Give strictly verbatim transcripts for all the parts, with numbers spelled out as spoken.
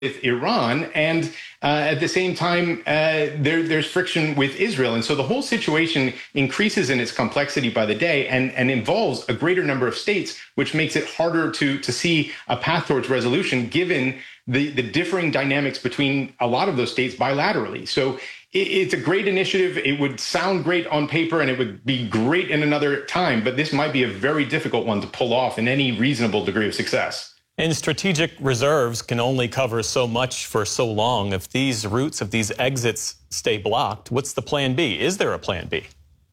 with Iran, and uh, at the same time, uh, there, there's friction with Israel. And so the whole situation increases in its complexity by the day and, and involves a greater number of states, which makes it harder to, to see a path towards resolution, given the, the differing dynamics between a lot of those states bilaterally. So it, it's a great initiative. It would sound great on paper, and it would be great in another time, but this might be a very difficult one to pull off in any reasonable degree of success. And strategic reserves can only cover so much for so long. If these routes, if these exits stay blocked, what's the plan B? Is there a plan B?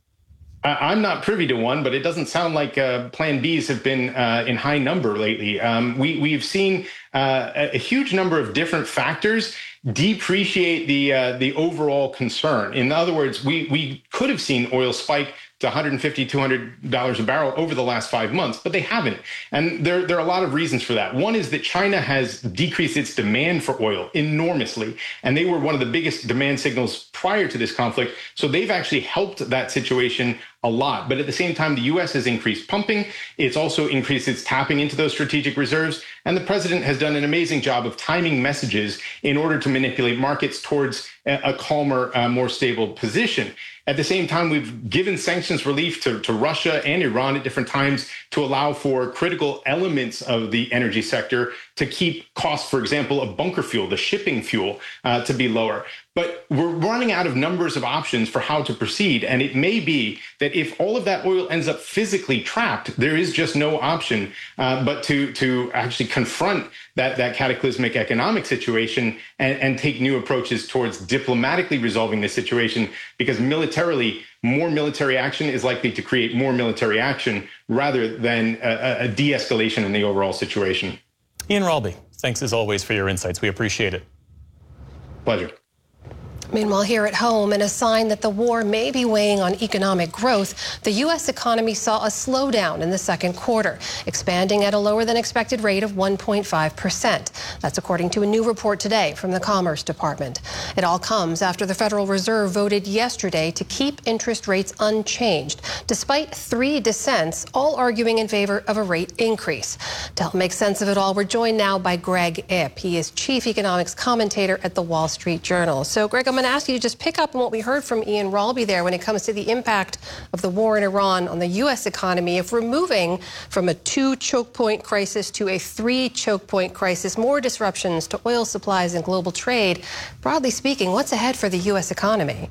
I'm not privy to one, but it doesn't sound like uh, plan Bs have been uh, in high number lately. Um, we, we've seen uh, a, a huge number of different factors depreciate the uh, the overall concern. In other words, we, we could have seen oil spike to one hundred fifty dollars, two hundred dollars a barrel over the last five months, but they haven't. And there, there are a lot of reasons for that. One is that China has decreased its demand for oil enormously, and they were one of the biggest demand signals prior to this conflict. So they've actually helped that situation a lot. But at the same time, the U S has increased pumping. It's also increased its tapping into those strategic reserves. And the president has done an amazing job of timing messages in order to manipulate markets towards a, a calmer, uh, more stable position. At the same time, we've given sanctions relief to, to Russia and Iran at different times to allow for critical elements of the energy sector to keep costs, for example, of bunker fuel, the shipping fuel, uh, to be lower. But we're running out of numbers of options for how to proceed. And it may be that if all of that oil ends up physically trapped, there is just no option uh, but to, to actually confront that, that cataclysmic economic situation and, and take new approaches towards diplomatically resolving the situation, because militarily, more military action is likely to create more military action rather than a, a de-escalation in the overall situation. Ian Ralby, thanks as always for your insights. We appreciate it. Pleasure. Meanwhile, here at home, in a sign that the war may be weighing on economic growth, the U S economy saw a slowdown in the second quarter, expanding at a lower than expected rate of one point five percent. That's according to a new report today from the Commerce Department. It all comes after the Federal Reserve voted yesterday to keep interest rates unchanged, despite three dissents, all arguing in favor of a rate increase. To help make sense of it all, we're joined now by Greg Ip. He is chief economics commentator at the Wall Street Journal. So, Greg, I'm I'm going to ask you to just pick up on what we heard from Ian Ralby there when it comes to the impact of the war in Iran on the U S economy. If we're moving from a two choke point crisis to a three choke point crisis, more disruptions to oil supplies and global trade, broadly speaking, what's ahead for the U S economy?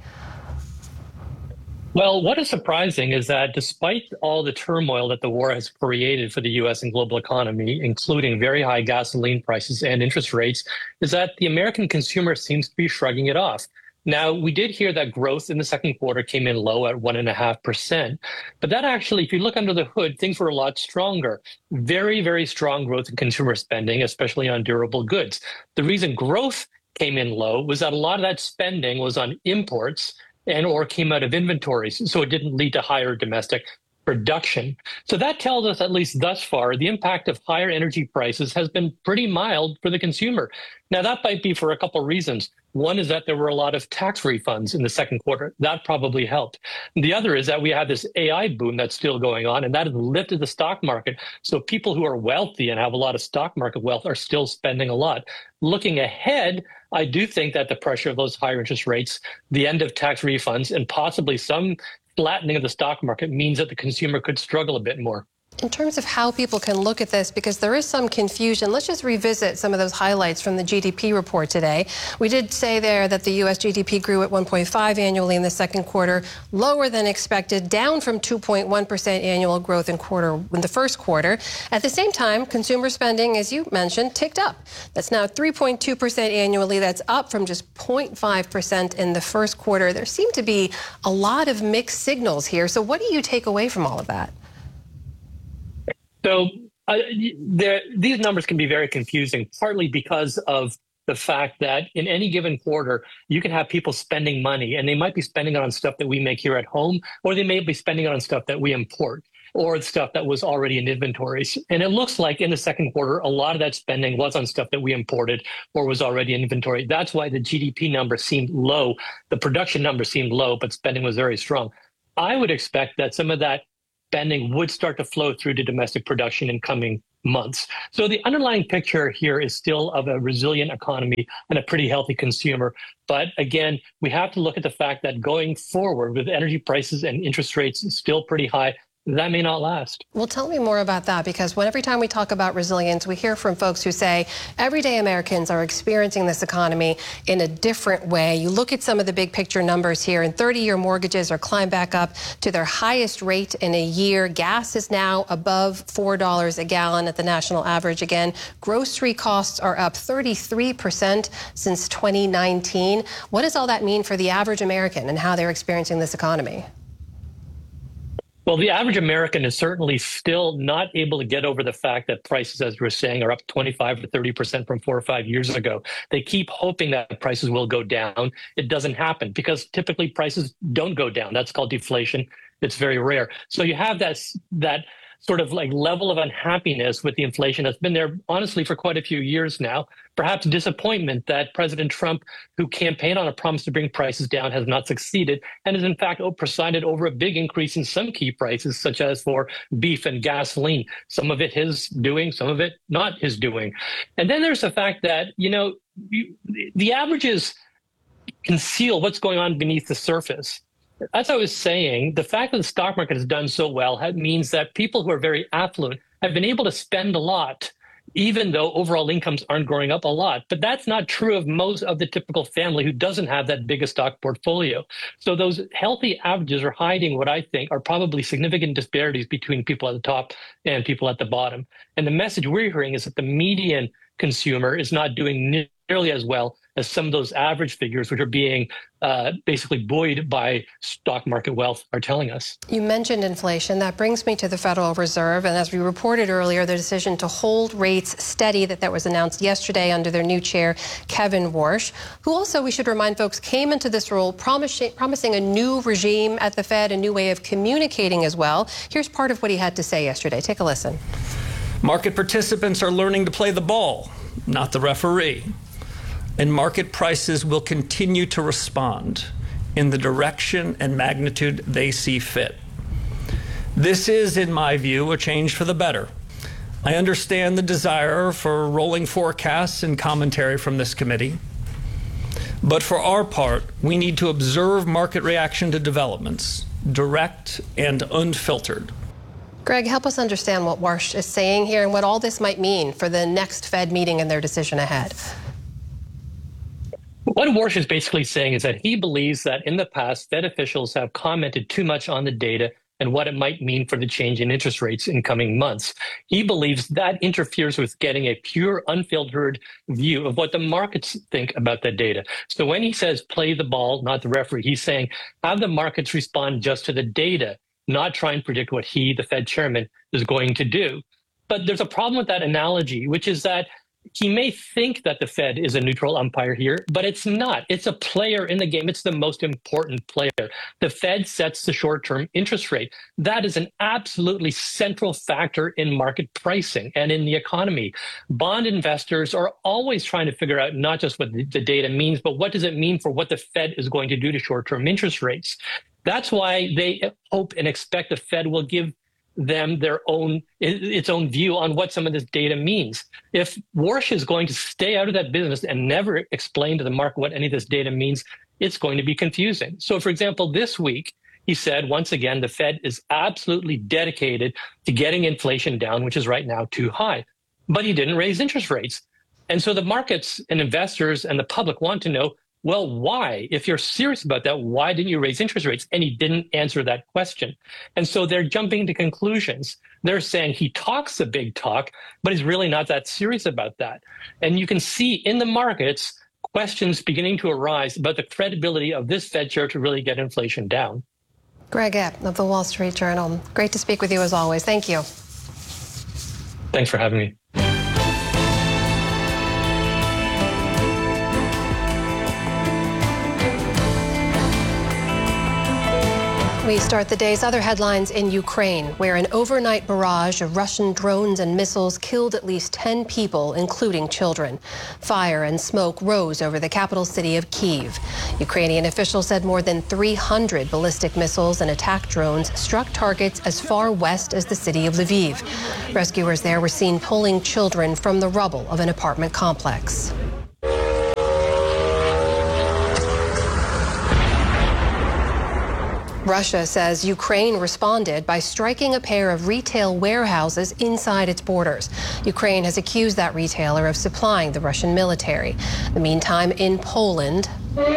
Well, what is surprising is that despite all the turmoil that the war has created for the U S and global economy, including very high gasoline prices and interest rates, is that the American consumer seems to be shrugging it off. Now, we did hear that growth in the second quarter came in low at one point five percent. But that actually, if you look under the hood, things were a lot stronger. Very, very strong growth in consumer spending, especially on durable goods. The reason growth came in low was that a lot of that spending was on imports and or came out of inventories, so it didn't lead to higher domestic production. So that tells us, at least thus far, the impact of higher energy prices has been pretty mild for the consumer. Now, that might be for a couple of reasons. One is that there were a lot of tax refunds in the second quarter. That probably helped. The other is that we have this A I boom that's still going on, and that has lifted the stock market. So people who are wealthy and have a lot of stock market wealth are still spending a lot. Looking ahead, I do think that the pressure of those higher interest rates, the end of tax refunds, and possibly some flattening of the stock market means that the consumer could struggle a bit more. In terms of how people can look at this, because there is some confusion, let's just revisit some of those highlights from the G D P report today. We did say there that the U S G D P grew at one point five annually in the second quarter, lower than expected, down from two point one percent annual growth in quarter in the first quarter. At the same time, consumer spending, as you mentioned, ticked up. That's now three point two percent annually. That's up from just zero point five percent in the first quarter. There seem to be a lot of mixed signals here. So what do you take away from all of that? So uh, there, these numbers can be very confusing, partly because of the fact that in any given quarter, you can have people spending money, and they might be spending it on stuff that we make here at home, or they may be spending it on stuff that we import, or stuff that was already in inventories. And it looks like in the second quarter, a lot of that spending was on stuff that we imported or was already in inventory. That's why the G D P number seemed low. The production number seemed low, but spending was very strong. I would expect that some of that spending would start to flow through to domestic production in coming months. So the underlying picture here is still of a resilient economy and a pretty healthy consumer. But again, we have to look at the fact that going forward with energy prices and interest rates still pretty high, that may not last. Well, tell me more about that, because when every time we talk about resilience, we hear from folks who say everyday Americans are experiencing this economy in a different way. You look at some of the big picture numbers here, and thirty-year mortgages are climbed back up to their highest rate in a year. Gas is now above four dollars a gallon at the national average again. Grocery costs are up thirty-three percent since twenty nineteen. What does all that mean for the average American and how they're experiencing this economy? Well, the average American is certainly still not able to get over the fact that prices, as we're saying, are up twenty-five to thirty percent from four or five years ago. They keep hoping that prices will go down. It doesn't happen because typically prices don't go down. That's called deflation. It's very rare. So you have that, that sort of like level of unhappiness with the inflation that's been there, honestly, for quite a few years now. Perhaps disappointment that President Trump, who campaigned on a promise to bring prices down, has not succeeded and has in fact presided over a big increase in some key prices, such as for beef and gasoline. Some of it his doing, some of it not his doing. And then there's the fact that, you know, you, the averages conceal what's going on beneath the surface. As I was saying, the fact that the stock market has done so well means that people who are very affluent have been able to spend a lot, even though overall incomes aren't growing up a lot. But that's not true of most of the typical family who doesn't have that big a stock portfolio. So those healthy averages are hiding what I think are probably significant disparities between people at the top and people at the bottom. And the message we're hearing is that the median consumer is not doing nearly as well as some of those average figures, which are being uh, basically buoyed by stock market wealth, are telling us. You mentioned inflation. That brings me to the Federal Reserve. And as we reported earlier, the decision to hold rates steady that, that was announced yesterday under their new chair, Kevin Warsh, who also, we should remind folks, came into this role promising, promising a new regime at the Fed, a new way of communicating as well. Here's part of what he had to say yesterday. Take a listen. Market participants are learning to play the ball, not the referee. And market prices will continue to respond in the direction and magnitude they see fit. This is, in my view, a change for the better. I understand the desire for rolling forecasts and commentary from this committee. But for our part, we need to observe market reaction to developments, direct and unfiltered. Greg, help us understand what Warsh is saying here and what all this might mean for the next Fed meeting and their decision ahead. What Warsh is basically saying is that he believes that in the past, Fed officials have commented too much on the data and what it might mean for the change in interest rates in coming months. He believes that interferes with getting a pure, unfiltered view of what the markets think about the data. So when he says play the ball, not the referee, he's saying have the markets respond just to the data, not try and predict what he, the Fed chairman, is going to do. But there's a problem with that analogy, which is that he may think that the Fed is a neutral umpire here, but it's not. It's a player in the game. It's the most important player. The Fed sets the short-term interest rate. That is an absolutely central factor in market pricing and in the economy. Bond investors are always trying to figure out not just what the data means, but what does it mean for what the Fed is going to do to short-term interest rates. That's why they hope and expect the Fed will give them their own, its own view on what some of this data means. If Warsh is going to stay out of that business and never explain to the market what any of this data means, it's going to be confusing. So, for example, this week, he said, once again, the Fed is absolutely dedicated to getting inflation down, which is right now too high. But he didn't raise interest rates. And so the markets and investors and the public want to know, well, why? If you're serious about that, why didn't you raise interest rates? And he didn't answer that question. And so they're jumping to conclusions. They're saying he talks a big talk, but he's really not that serious about that. And you can see in the markets questions beginning to arise about the credibility of this Fed chair to really get inflation down. Greg Epp of the Wall Street Journal. Great to speak with you as always. Thank you. Thanks for having me. We start the day's other headlines in Ukraine, where an overnight barrage of Russian drones and missiles killed at least ten people, including children. Fire and smoke rose over the capital city of Kyiv. Ukrainian officials said more than three hundred ballistic missiles and attack drones struck targets as far west as the city of Lviv. Rescuers there were seen pulling children from the rubble of an apartment complex. Russia says Ukraine responded by striking a pair of retail warehouses inside its borders. Ukraine has accused that retailer of supplying the Russian military. In the meantime, in Poland,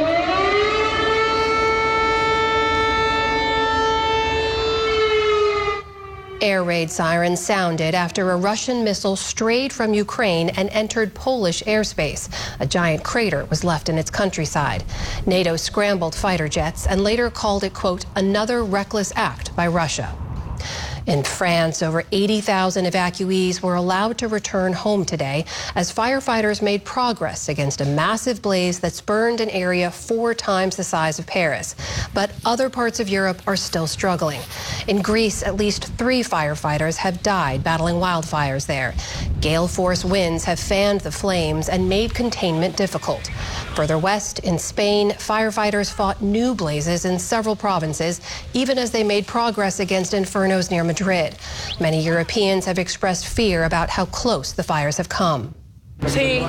air raid sirens sounded after a Russian missile strayed from Ukraine and entered Polish airspace. A giant crater was left in its countryside. NATO scrambled fighter jets and later called it, quote, another reckless act by Russia. In France, over eighty thousand evacuees were allowed to return home today as firefighters made progress against a massive blaze that's burned an area four times the size of Paris. But other parts of Europe are still struggling. In Greece, at least three firefighters have died battling wildfires there. Gale force winds have fanned the flames and made containment difficult. Further west, in Spain, firefighters fought new blazes in several provinces, even as they made progress against infernos near Madrid. Many Europeans have expressed fear about how close the fires have come. We're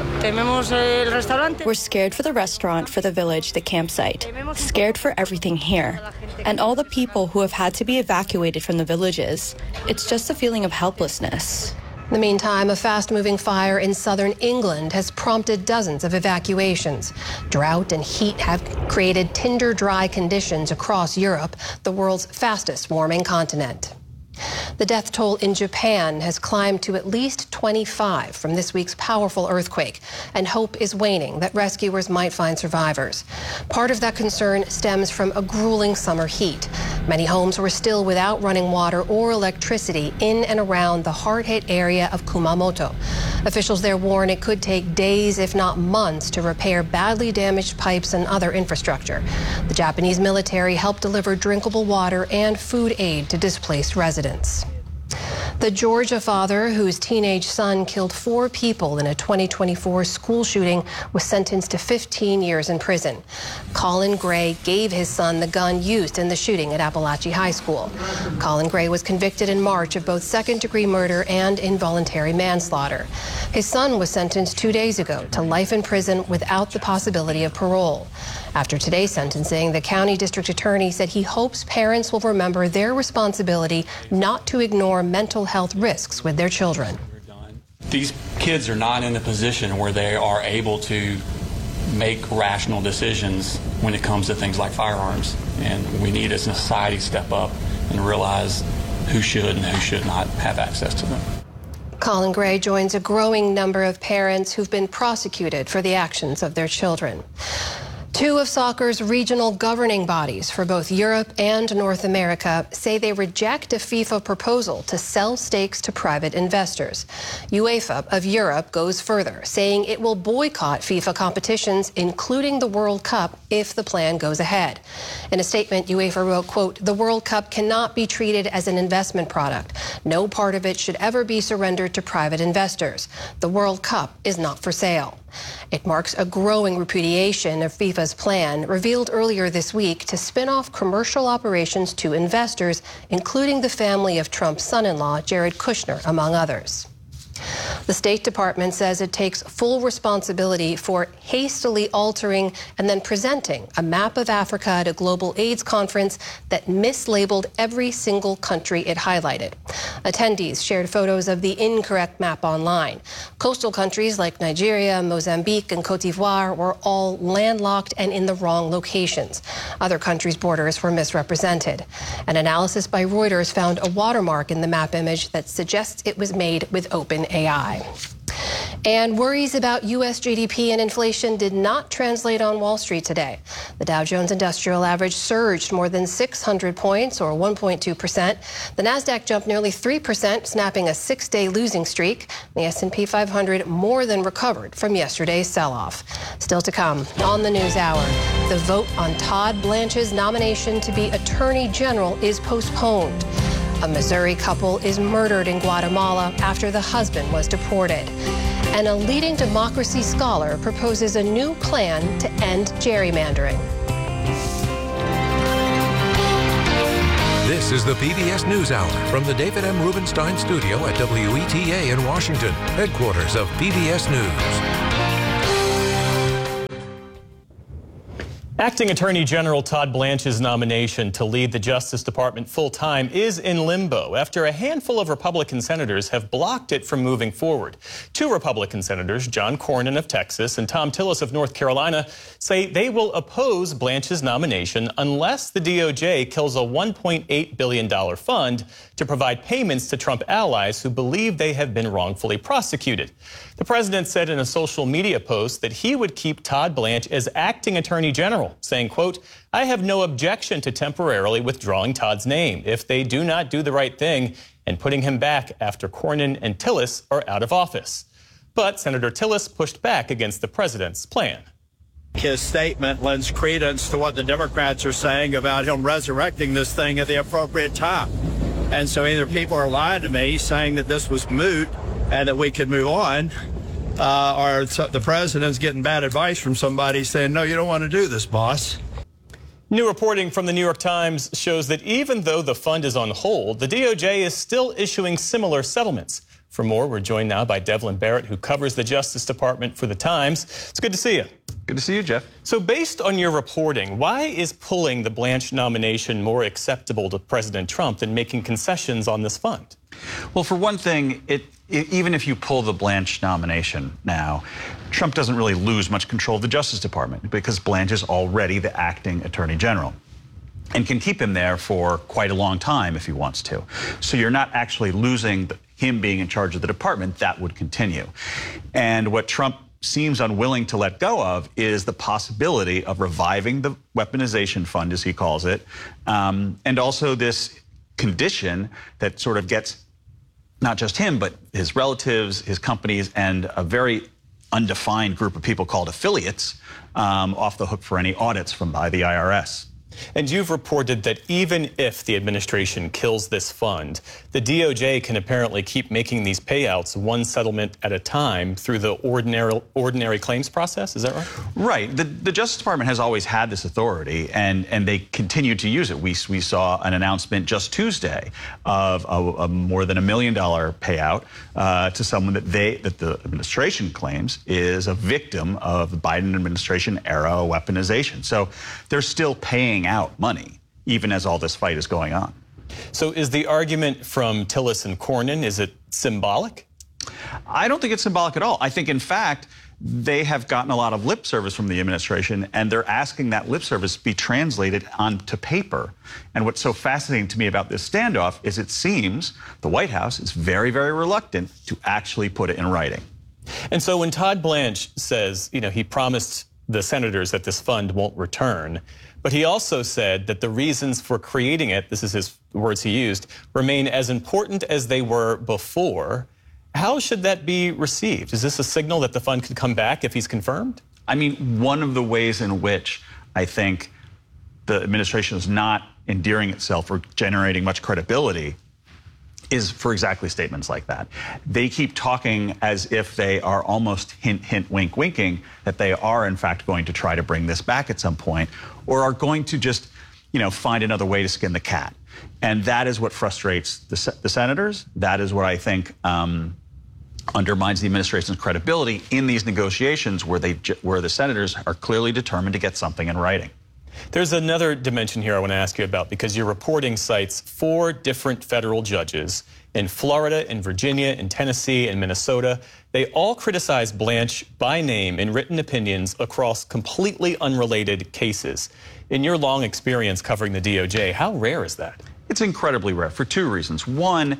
scared for the restaurant, for the village, the campsite. Scared for everything here. And all the people who have had to be evacuated from the villages. It's just a feeling of helplessness. In the meantime, a fast-moving fire in southern England has prompted dozens of evacuations. Drought and heat have created tinder-dry conditions across Europe, the world's fastest warming continent. The death toll in Japan has climbed to at least twenty-five from this week's powerful earthquake, and hope is waning that rescuers might find survivors. Part of that concern stems from a grueling summer heat. Many homes were still without running water or electricity in and around the hard-hit area of Kumamoto. Officials there warn it could take days, if not months, to repair badly damaged pipes and other infrastructure. The Japanese military helped deliver drinkable water and food aid to displaced residents. The Georgia father whose teenage son killed four people in a twenty twenty-four school shooting was sentenced to fifteen years in prison. Colin Gray gave his son the gun used in the shooting at Appalachia High School. Colin Gray was convicted in March of both second-degree murder and involuntary manslaughter. His son was sentenced two days ago to life in prison without the possibility of parole. After today's sentencing, the county district attorney said he hopes parents will remember their responsibility not to ignore mental health risks with their children. These kids are not in a position where they are able to make rational decisions when it comes to things like firearms. And we need as a society to step up and realize who should and who should not have access to them. Colin Gray joins a growing number of parents who've been prosecuted for the actions of their children. Two of soccer's regional governing bodies for both Europe and North America say they reject a FIFA proposal to sell stakes to private investors. UEFA of Europe goes further, saying it will boycott FIFA competitions, including the World Cup, if the plan goes ahead. In a statement, UEFA wrote, quote, "The World Cup cannot be treated as an investment product. No part of it should ever be surrendered to private investors. The World Cup is not for sale." It marks a growing repudiation of FIFA's plan, revealed earlier this week, to spin off commercial operations to investors, including the family of Trump's son-in-law, Jared Kushner, among others. The State Department says it takes full responsibility for hastily altering and then presenting a map of Africa at a global AIDS conference that mislabeled every single country it highlighted. Attendees shared photos of the incorrect map online. Coastal countries like Nigeria, Mozambique, and Cote d'Ivoire were all landlocked and in the wrong locations. Other countries' borders were misrepresented. An analysis by Reuters found a watermark in the map image that suggests it was made with OpenAI. And worries about U S G D P and inflation did not translate on Wall Street today. The Dow Jones Industrial Average surged more than six hundred points, or one point two percent. The Nasdaq jumped nearly three percent, snapping a six-day losing streak. The S and P five hundred more than recovered from yesterday's sell-off. Still to come on the NewsHour. The vote on Todd Blanche's nomination to be Attorney General is postponed. A Missouri couple is murdered in Guatemala after the husband was deported. And a leading democracy scholar proposes a new plan to end gerrymandering. This is the P B S NewsHour from the David M. Rubenstein studio at W E T A in Washington, headquarters of P B S News. Acting Attorney General Todd Blanche's nomination to lead the Justice Department full-time is in limbo after a handful of Republican senators have blocked it from moving forward. Two Republican senators, John Cornyn of Texas and Thom Tillis of North Carolina, say they will oppose Blanche's nomination unless the D O J kills a one point eight billion dollars fund to provide payments to Trump allies who believe they have been wrongfully prosecuted. The president said in a social media post that he would keep Todd Blanche as acting Attorney General, saying, quote, "I have no objection to temporarily withdrawing Todd's name if they do not do the right thing and putting him back after Cornyn and Tillis are out of office." But Senator Tillis pushed back against the president's plan. His statement lends credence to what the Democrats are saying about him resurrecting this thing at the appropriate time. And so either people are lying to me saying that this was moot and that we could move on, uh, or the president's getting bad advice from somebody saying, no, you don't want to do this, boss. New reporting from the New York Times shows that even though the fund is on hold, the D O J is still issuing similar settlements. For more, we're joined now by Devlin Barrett, who covers the Justice Department for the Times. It's good to see you. Good to see you, Jeff. So based on your reporting, why is pulling the Blanche nomination more acceptable to President Trump than making concessions on this fund? Well, for one thing, it, it, even if you pull the Blanche nomination now, Trump doesn't really lose much control of the Justice Department because Blanche is already the acting Attorney General and can keep him there for quite a long time if he wants to. So you're not actually losing the, him being in charge of the department. That would continue. And what Trump seems unwilling to let go of is the possibility of reviving the weaponization fund, as he calls it, um, and also this condition that sort of gets not just him, but his relatives, his companies, and a very undefined group of people called affiliates um, off the hook for any audits from by the I R S. And you've reported that even if the administration kills this fund, the D O J can apparently keep making these payouts one settlement at a time through the ordinary ordinary claims process. Is that right? Right. The, the Justice Department has always had this authority, and, and they continue to use it. We, we saw an announcement just Tuesday of a, a more than a million dollar payout uh, to someone that they that the administration claims is a victim of the Biden administration era weaponization. So they're still paying out money, even as all this fight is going on. So is the argument from Tillis and Cornyn, is it symbolic? I don't think it's symbolic at all. I think, in fact, they have gotten a lot of lip service from the administration, and they're asking that lip service be translated onto paper. And what's so fascinating to me about this standoff is it seems the White House is very, very reluctant to actually put it in writing. And so when Todd Blanche says, you know, he promised the senators that this fund won't return, but he also said that the reasons for creating it, this is his words he used, remain as important as they were before. How should that be received? Is this a signal that the fund could come back if he's confirmed? I mean, one of the ways in which I think the administration is not endearing itself or generating much credibility is for exactly statements like that. They keep talking as if they are almost hint, hint, wink, winking that they are, in fact, going to try to bring this back at some point, or are going to just, you know, find another way to skin the cat. And that is what frustrates the, the senators. That is what I think um, undermines the administration's credibility in these negotiations where, they, where the senators are clearly determined to get something in writing. There's another dimension here I want to ask you about, because your reporting cites four different federal judges in Florida, in Virginia, in Tennessee, and Minnesota. They all criticize Blanche by name in written opinions across completely unrelated cases. In your long experience covering the D O J, how rare is that? It's incredibly rare for two reasons. One,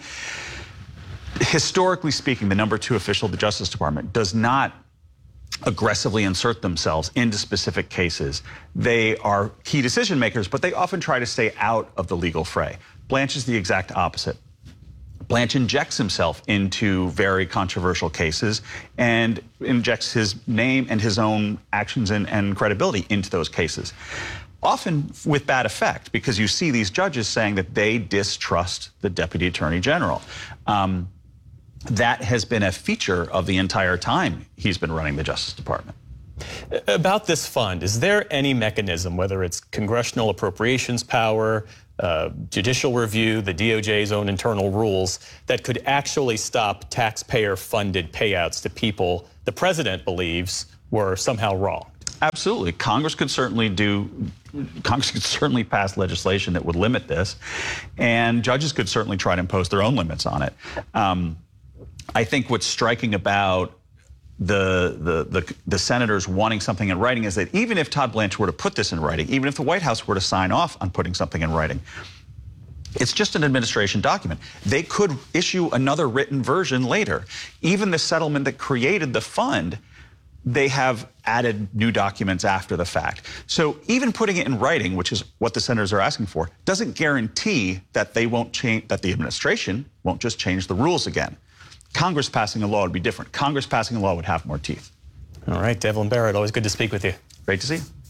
historically speaking, the number two official of the Justice Department does not aggressively insert themselves into specific cases. They are key decision makers, but they often try to stay out of the legal fray. Blanche is the exact opposite. Blanch injects himself into very controversial cases and injects his name and his own actions and, and credibility into those cases, often with bad effect, because you see these judges saying that they distrust the Deputy Attorney General. Um, that has been a feature of the entire time he's been running the Justice Department. About this fund, is there any mechanism, whether it's congressional appropriations power, uh, judicial review, the D O J's own internal rules, that could actually stop taxpayer-funded payouts to people the president believes were somehow wrong? Absolutely. Congress could certainly do, Congress could certainly pass legislation that would limit this, and judges could certainly try to impose their own limits on it. Um, I think what's striking about the, the, the, the senators wanting something in writing is that even if Todd Blanch were to put this in writing, even if the White House were to sign off on putting something in writing, it's just an administration document. They could issue another written version later. Even the settlement that created the fund, they have added new documents after the fact. So even putting it in writing, which is what the senators are asking for, doesn't guarantee that they won't change, that the administration won't just change the rules again. Congress passing a law would be different. Congress passing a law would have more teeth. All right, Devlin Barrett, always good to speak with you. Great to see you.